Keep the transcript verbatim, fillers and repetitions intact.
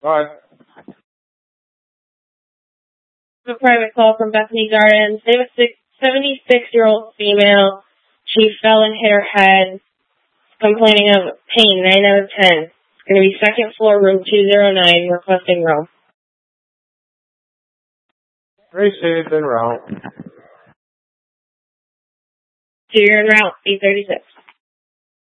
Alright. A private call from Bethany Gardens. They have a seventy-six-year-old female. She fell and hit her head, complaining of pain, nine out of ten. It's going to be second floor, room two oh nine, requesting room. Received en route. So you're en route, B thirty-six.